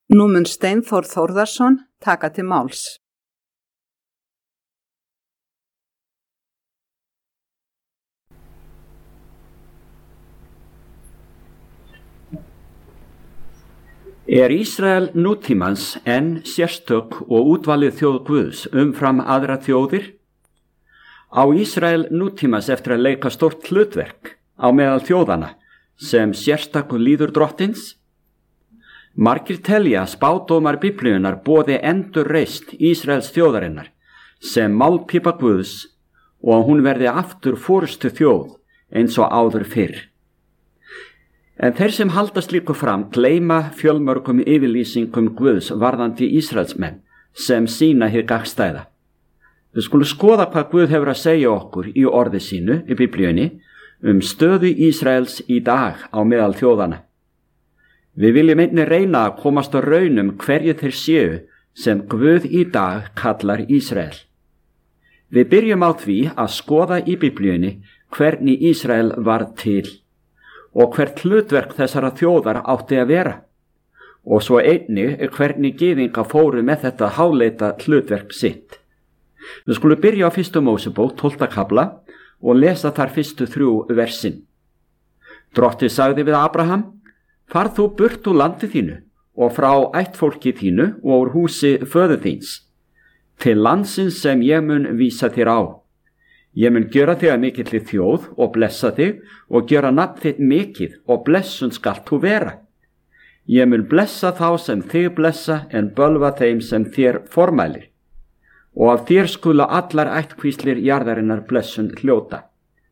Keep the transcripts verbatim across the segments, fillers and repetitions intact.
Nú mun Steinþór Þórðarson taka til máls. Er Ísrael nútímans enn sérstök og útvalið þjóð Guðs umfram aðra þjóðir? Á Ísrael nútímans eftir að leika stórt hlutverk á meðal þjóðana sem sérstakur líður drottins? Margir telja spádómar Biblíunnar boði endurreist Ísraels þjóðarinnar sem málpípa Guðs og hún verði aftur forystu þjóð eins og áður fyrr. En þeir sem halda slíku fram gleyma fjölmörgum yfirlýsingum Guðs varðandi Ísraelsmenn sem sýna hið gagnstæða. Við skulum skoða hvað Guð hefur að segja okkur í orði sínu í Biblíunni um stöðu Ísraels í dag á meðal þjóðana. Við viljum einnig reyna að komast á raunum hverju þeir séu sem Guð í dag kallar Ísrael. Við byrjum á því að skoða í Biblíunni hvernig Ísrael varð til og hvert hlutverk þessara þjóðar átti að vera og svo einnig hvernig gyðinga fóru með þetta háleita hlutverk sitt. Við skulum byrja á fyrstu Mósebók tólfta kafla og lesa þar fyrstu þrjú versin. Drottinn sagði við Abraham: Far þú burt úr landi þínu og frá ættfólki þínu og úr húsi föður þíns, til landsins sem ég mun vísa þér á. Ég mun gjöra þig að mikilli þjóð og blessa þig og gjöra nafn þitt mikið og blessun skalt þú vera. Ég mun blessa þá sem þig blessa en bölva þeim sem þér formælir. Og af þér skulu allar ættkvíslir jarðarinnar blessun hljóta.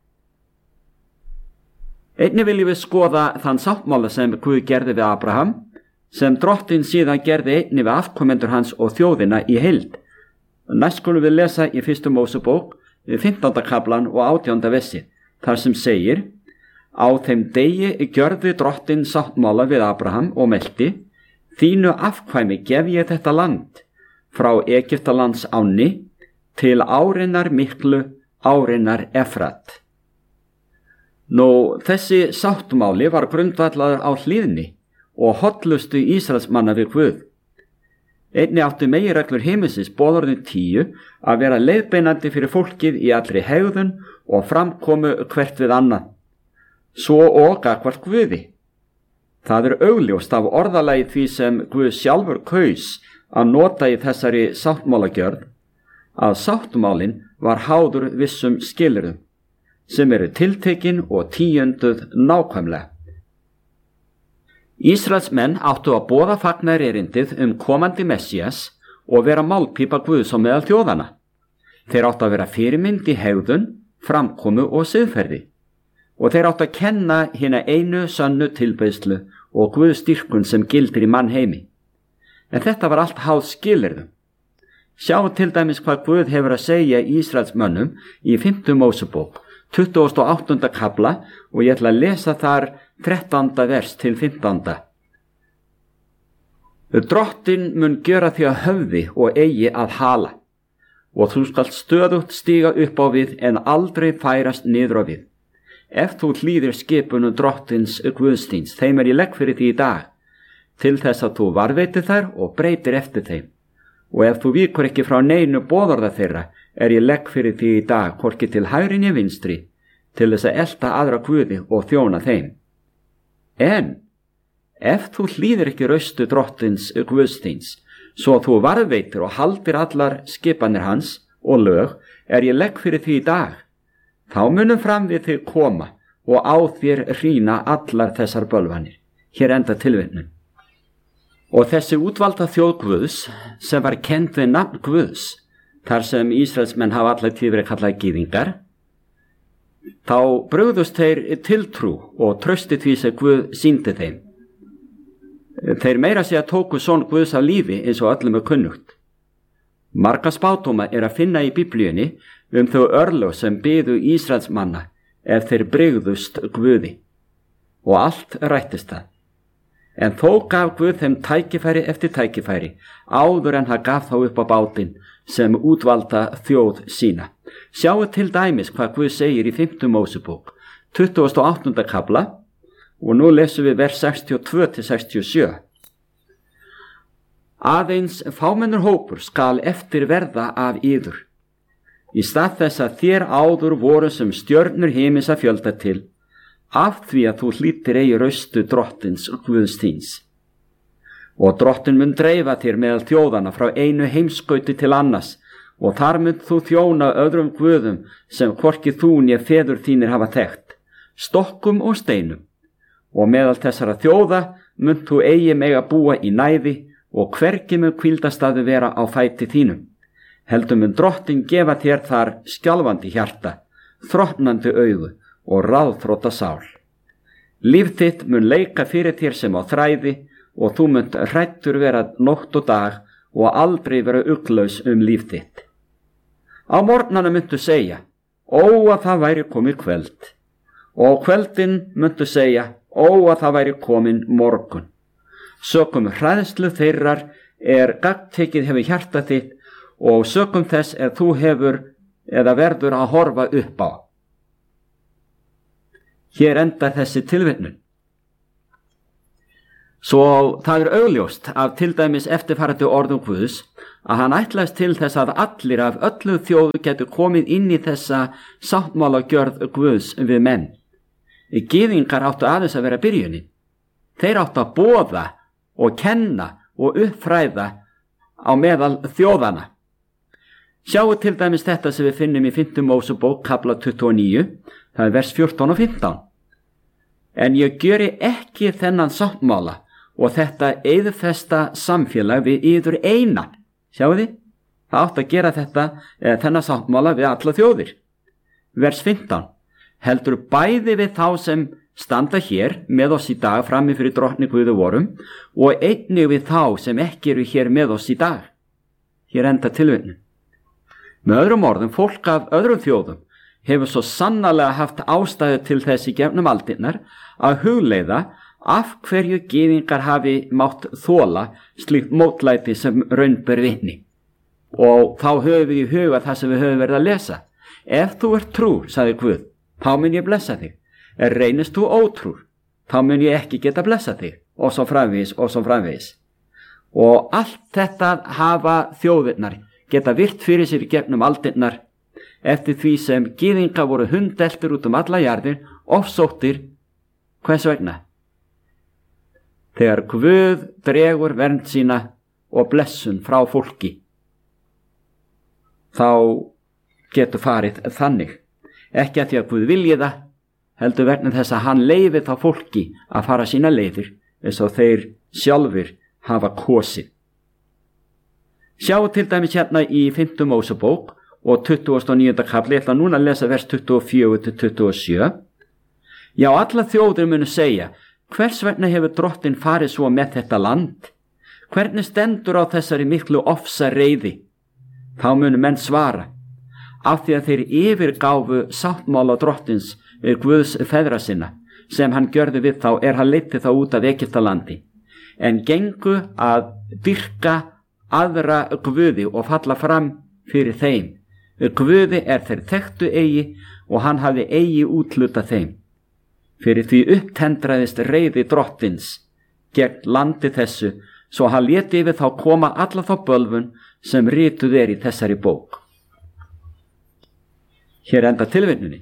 Einnig viljum við skoða þann sáttmála sem Guð gerði við Abraham, sem Drottinn síðan gerði einnig við afkomendur hans og þjóðina í heild. Næst skulum við lesa í fyrstu Mósebók, fimmtánda kaflan og átjánda versi, þar sem segir: Á þeim degi gjörði Drottinn sáttmála við Abraham og melti: Þínu afkvæmi gef ég þetta land, frá Egyptalands ánni til árinnar miklu, árinnar Efrat. Nú, þessi sáttmáli var grundvallaður á hlýðni og hollustu Ísraelsmanna við Guð. Einnig áttu meginreglur himinsins boðorðin tíu að vera leiðbeinandi fyrir fólkið í allri hegðun og framkomu hvert við annað, svo og gagnvart Guði. Það er augljóst af orðalagi því sem Guð sjálfur kaus að nota í þessari sáttmálagjörð að sáttmálin var háður vissum skilyrðum sem eru tiltekin og tíunduð nákvæmlega. Ísraelsmenn áttu að boða fagnaðarerindið um komandi Messías og vera málpípa Guðs á meðal þjóðana. Þeir áttu að vera fyrirmynd í hegðun, framkomu og siðferði og þeir áttu að kenna hina einu sönnu tilbeiðslu og Guðstyrkun sem gildir í mannheimi. En þetta var allt háð skilyrðum. Sjáum til dæmis hvað Guð hefur að segja Ísraelsmönnum í fimmtu Mósebók tuttugasta og áttunda kafla og ég ætla að lesa þar þrettánda vers til fimmtánda. Drottinn mun gjöra þig að höfði og eigi að hala, og þú skalt stöðugt stíga upp á við en aldrei færast niður á við. Ef þú hlýðir skipunum Drottins Guðstíns, þeim er ég legg fyrir því í dag, til þess að þú varðveitir þær og breytir eftir þeim. Og ef þú víkur ekki frá neinu boðorða þeirra, er ég legg fyrir því í dag, hvorki til hægri né vinstri, til þess að elta aðra guði og þjóna þeim. En ef þú hlýðir ekki raustu Drottins Guðstíns, svo þú varðveitir og haldir allar skipanir hans og lög, er ég legg fyrir því í dag, þá munum fram við þig koma og á þér hrýna allar þessar bölvanir. Hér enda tilvitnun. Og þessi útvalda þjóð Guðs sem var kennd við nafn Guðs, þar sem Ísraelsmenn hafa allar tíð verið kallaðir gyðingar, þá brugðust þeir tiltrú og trausti því sem Guð sýndi þeim. Þeir meira segja tóku son Guðs af lífi eins og öllum er kunnugt. Marga spádóma er að finna í Biblíunni um þau örlög sem biðu Ísraelsmanna ef þeir brugðust Guði. Og allt rættist það. En þó gaf Guð þeim tækifæri eftir tækifæri áður en hann gaf þá upp á bátinn sem útvalda þjóð sína. Sjáu til dæmis hvað Guð segir í fimmtu Mósebók, tuttugasta og áttunda kafla, og nú lesum við vers sextíu og tvö til sextíu og sjö. Aðeins fámennur hópur skal eftir verða af yður. Í stað þess að þér áður voru sem stjörnur himins að fjölda til, af því að þú hlýttir eigi raustu drottins Guðs þíns. Og drottin mun dreifa þér meðal þjóðana frá einu heimskauti til annars, og þar mun þú þjóna öðrum guðum sem hvorki þú né feður þínir hafa þekkt, stokkum og steinum. Og meðal þessara þjóða mun þú eigi mega búa í næði, og hvergi mun hvíldastaðu vera á fæti þínum. Heldur mun drottin gefa þér þar skjálfandi hjarta, þrotnandi augu og ráðþrota sál. Líf þitt mun leika fyrir þér sem á þræði, og þú munt hræddur vera nótt og dag og aldrei vera ugglaus um líf þitt. Á morgnana muntu segja, ó að það væri komið kvöld, og á kvöldin muntu segja, ó að það væri komin morgun. Sökum hræðslu þeirrar er gagntekið hefur hjarta þitt, og sökum þess er þú hefur eða verður að horfa upp á. Hér endar þessi tilvitnun. Svo það er augljóst af til dæmis eftirfarandi orðum Guðs að hann ætlaðist til þess að allir af öllu þjóðu getur komið inn í þessa sáttmálagjörð Guðs við menn. Gyðingar áttu aðeins að vera byrjunin. Þeir áttu að boða og kenna og uppfræða á meðal þjóðana. Sjáu til dæmis þetta sem við finnum í fimmta Mósebók kafla tuttugu og níu, það er vers fjórtán og fimmtán. En ég gjöri ekki þennan sáttmála og þetta eyðfesta samfélag við yður eina. Sjáu þið? Það átt að gera þetta eða þennan sáttmála við alla þjóðir. Vers fimmtán. Heldur bæði við þá sem standa hér með oss í dag frammi fyrir drottni Guði vorum og einnig við þá sem ekki eru hér með oss í dag. Hér enda tilvitnun. Með öðrum orðum, fólk af öðrum þjóðum hefur svo sannarlega haft ástæðu til þess í gegnum aldirnar að hugleiða af hverju gyðingar hafi mátt þola slíkt mótlæti sem raun ber vitni. Og þá höfum við í huga það sem við höfum verið að lesa. Ef þú ert trúr, sagði Guð, þá mun ég blessa þig. Er reynist þú ótrúr, þá mun ég ekki geta blessa þig, og svo framvegis, og svo framvegis. Og allt þetta hafa þjóðirnar geta virt fyrir sér í gegnum aldirnar, eftir því sem gyðingar voru hundeltir út um alla jarðir, ofsóttir, hvers vegna? Þegar Guð dregur vernd sína og blessun frá fólki, þá getur farið þannig. Ekki að því að Guð vilji það, heldur vegna þess að hann leyfi þá fólki að fara sína leiðir eins og þeir sjálfur hafa kosið. Sjáu til dæmis hérna í fimmta Mósebók og tuttugasta og níunda kafli, ég ætla núna að lesa vers tuttugu og fjögur til tuttugu og sjö. Já, alla þjóðir munu segja, hvers vegna hefur drottin farið svo með þetta land? Hvernig stendur á þessari miklu ofsa reiði? Þá munu menn svara, af því að þeir yfirgáfu sáttmála drottins við Guðs feðra sinna, sem hann gjörði við þá er hann leiddi þá út af Egyptalandi, en gengu að dyrka aðra guði og falla fram fyrir þeim. Guði er þeir þekktu eigi og hann hafði eigi útluta þeim. Fyrir því upptendraðist reiði drottins gegn landi þessu, svo hann léti yfir þá koma alla þá bölvun sem rituð er í þessari bók. Hér enda tilvinnunni.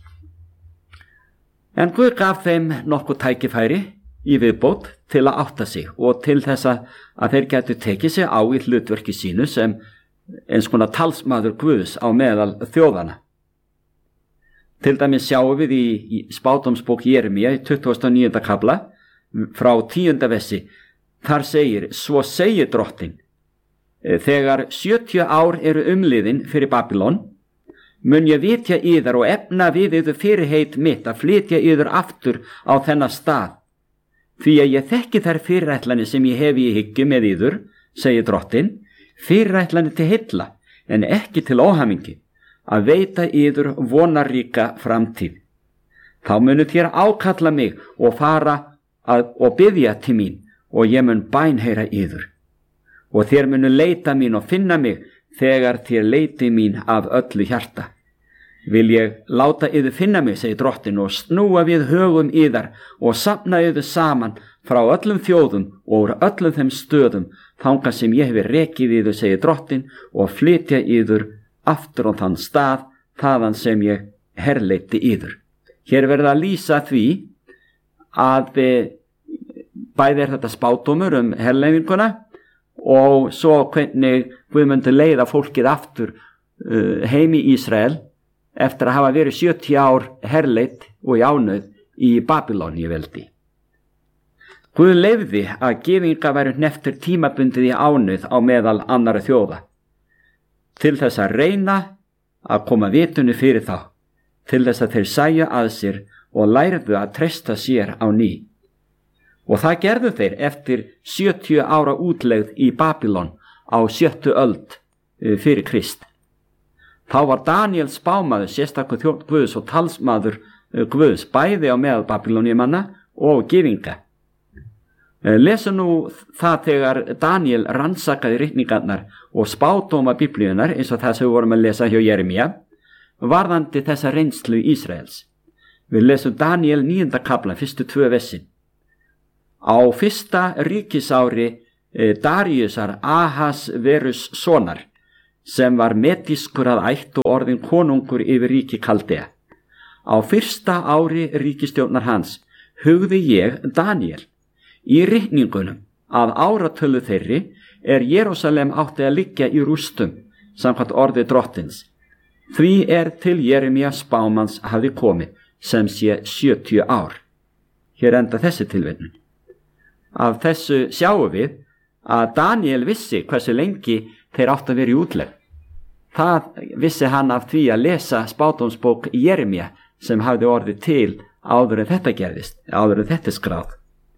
En Guð gaf þeim nokkuð tækifæri í viðbót til að átta sig og til þess að þeir getur tekið sig á í hlutverki sínu sem eins konar talsmaður Guðs á meðal þjóðana. Til dæmis sjáum við í, í spádómsbók Jeremía í tuttugasta og níunda kafla frá tíunda versi. Þar segir, svo segir drottin, þegar sjötíu ár eru umliðin fyrir Babylon, mun ég vitja yðar og efna við yður fyrirheit mitt að flytja yður aftur á þennan stað. Því að ég þekki þær fyrirætlanir sem ég hef í hyggju með yður, segir drottin, fyrirætlanir til heilla, en ekki til óhamingi, að veita yður vonarríka framtíð. Þá munu þér ákalla mig og fara að, og biðja til mín, og ég mun bænheyra yður. Og þér munu leita mín og finna mig, þegar þér leiti mín af öllu hjarta. Vil ég láta yður finna mig, segir drottin, og snúa við högum yðar og safna yður saman frá öllum þjóðum og úr öllum þeim stöðum þangað sem ég hefur rekið yður, segir drottin, og flytja yður aftur á þann stað þaðan sem ég herleiti yður. Hér verða að lýsa því að bæði er þetta spádómur um herleifinguna og svo hvernig Guð myndi leiða fólkið aftur uh, heim í Ísrael eftir að hafa verið sjötíu ár herleit og í ánauð í Babylóníu veldi. Guð leyfði að gyðingar væru hneftir tímabundið í ánauð á meðal annarra þjóða til þess að reyna að koma vitunu fyrir þá, til þess að þeir sæju að sér og lærðu að treysta sér á ný. Og það gerðu þeir eftir sjötíu ára útlegð í Babylon á sjöttu öld fyrir Krist. Þá var Daniel spámaður, sérstakur þjónn Guðs og talsmaður Guðs, bæði á meðal Babylóníumanna og gyðinga. Lesu nú það þegar Daniel rannsakaði ritningarnar og spádóma biblíunar, eins og það sem við vorum að lesa hjá Jeremía, varðandi þessa reynslu Ísraels. Við lesum Daniel níunda kafla, fyrstu tvö versin. Á fyrsta ríkisári Daríusar Ahasverus sonar, sem var medískur að ætt og orðin konungur yfir ríki Kaldea. Á fyrsta ári ríkistjórnar hans hugði ég, Daniel, í ritningunum að áratölu þeirri er Jerúsalem átti að liggja í rústum, samkvæmt orði drottins. Því er til Jeremía spámanns hafi komið, sem sé sjötíu ár. Hér enda þessi tilvitnun. Af þessu sjáum við að Daniel vissi hversu lengi þeir átt að vera í útlegð. Það vissi hann af því að lesa spádómsbók Jeremía sem hafði orðið til áður en þetta gerðist, áður en þetta skráð.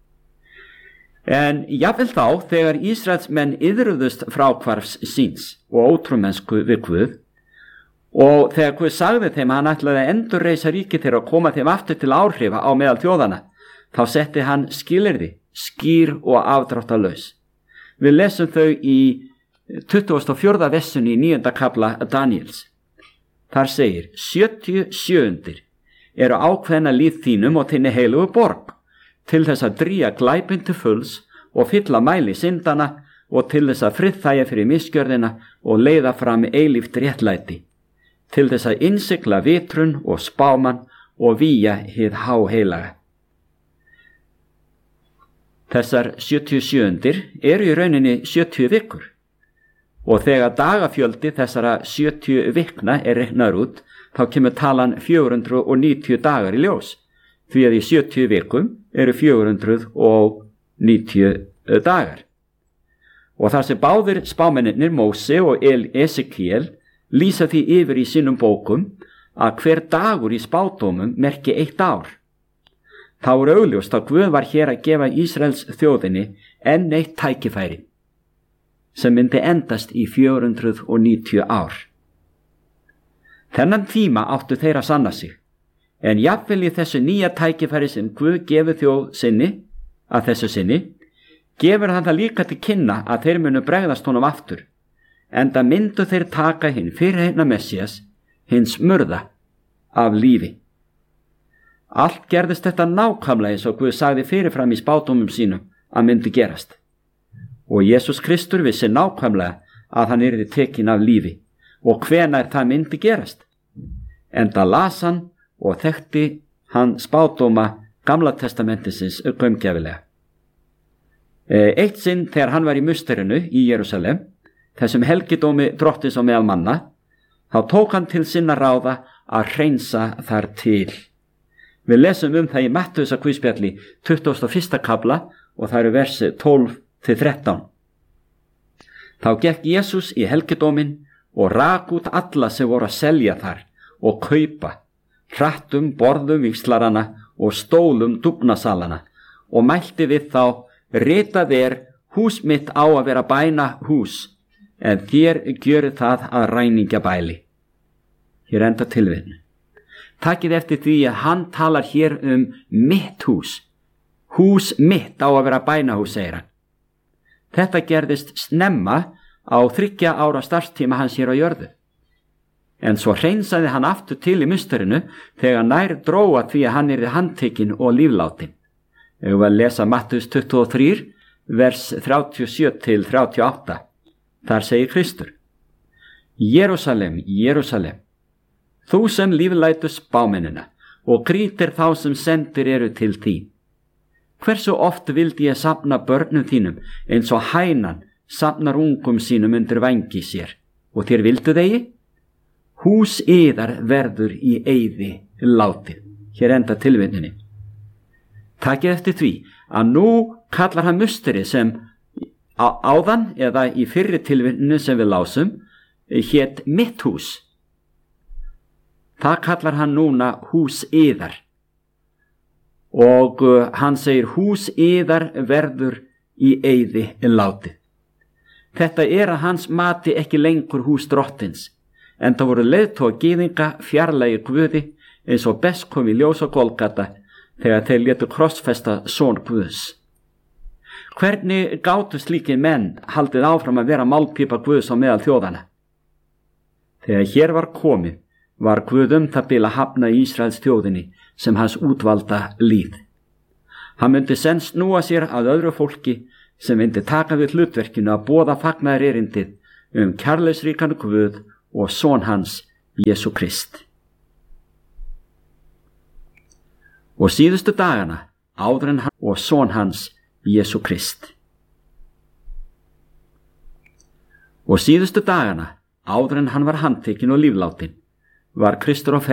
En jafnvel þá, þegar Ísraelsmenn iðruðust fráhvarfs síns og ótrúmennsku við Guð, og þegar Guð sagði þeim að hann ætlaði að endurreisa ríki þeirra og koma þeim aftur til áhrifa á meðal þjóðana, þá setti hann skilyrði, skýr og afdráttarlaus. Við lesum þau í tuttugasta og fjórða versunni í níunda kafla Daniels. Þar segir: sjötíu sjöundir eru ákveðna líð þínum og þinni heilugu borg, til þess að drýja glæpinn til fulls og fylla mæli syndana og til þess að friðþægja fyrir misgjörðina og leiða fram eilíft réttlæti, til þess að innsigla vitrun og spáman og víja hið háheilaga. Þessar sjötíu sjöundir eru í rauninni sjötíu vikur og þegar dagafjöldi þessara sjötíu vikna er reiknaður út, þá kemur talan fjögur hundruð níutíu dagar í ljós, því að í sjötíu vikum eru fjögur hundruð níutíu dagar. Og þar sem báðir spámennirnir Móse og Esekiel lýsa því yfir í sínum bókum að hver dagur í spádómum merki eitt ár. Þá er augljóst að Guð var hér að gefa Ísraels þjóðinni enn eitt tækifæri sem myndi endast í fjögur hundruð níutíu ár. Þennan tíma áttu þeir að sanna sig, en jafnvel í þessu nýja tækifæri sem Guð gefur þjóð sinni, að þessu sinni, gefur hann það líka til kynna að þeir munu bregðast honum aftur, enda myndu þeir taka hinn fyrirheitna Messías, hins murða, af lífi. Allt gerðist þetta nákvæmlega eins og Guð sagði fyrirfram í spádómum sínum að myndi gerast. Og Jesús Kristur vissi nákvæmlega að hann yrði tekinn af lífi og hvenær það myndi gerast. Enda las hann og þekkti hann spádóma Gamla testamentisins gaumgæfilega. Eitt sinn þegar hann var í musterinu í Jerúsalem, þessum helgidómi drottins á meðal manna, þá tók hann til sinna ráða að hreinsa þar til. Við lesum um það í Mattheusar guðspjalli tuttugasta og fyrsta kafla og það eru versi tólf til þrettán. Þá gekk Jesús í helgidómin og rak út alla sem voru að selja þar og kaupa, hrattum borðum vígslarana og stólum dúfnasalana og mælti við þá: ritað er, hús mitt á að vera bæna hús, en þér gjörið það að ræningja bæli. Hér enda tilvitnun. Takið eftir því að hann talar hér um mitt hús. Hús mitt á að vera bænahús, segir hann. Þetta gerðist snemma á þriggja ára starfstíma hans hér á jörðu. En svo hreinsaði hann aftur til í musterinu þegar nær dróa því að hann yrði handtekinn og lífláttinn. Ég var að lesa Mattheus tuttugu og þrjú, vers þrjátíu og sjö til þrjátíu og átta. Þar segir Kristur: Jerúsalem, Jerúsalem, þú sem líflætur spámennina og grýtir þá sem sendir eru til þín. Hversu oft vildi ég safna börnum þínum eins og hænan safnar ungum sínum undir vængi sér, og þér vildu þegi? Hús yðar verður í eyði látið. Hér enda tilvitnunin. Takið eftir því að nú kallar hann musteri sem á, áðan eða í fyrri tilvitninu sem við lásum hét mitt hús. Það kallar hann núna hús yðar. Og uh, hann segir hús yðar verður í eyði látið. Þetta er að hans mati ekki lengur hús drottins, en það voru leiðtogar gyðinga fjarlægi Guði eins og best kom í ljós á Golgata þegar þeir létu krossfesta son Guðs. Hvernig gátu slíkir menn haldið áfram að vera málpípa Guðs á meðal þjóðana? Þegar hér var komið var Guð um það bil að hafna Ísraels þjóðinni sem hans útvalda líð. Hann myndi senn snúa sér að öðru fólki sem myndi taka við hlutverkinu að boða fagnaðar erindið um kærleiksríkan Guð og son hans Jesú Krist. Og síðustu dagana áður en hann og son hans Jesú Krist. Og síðustu dagana áður en hann var handtekinn og líflátin var Kristur á ferð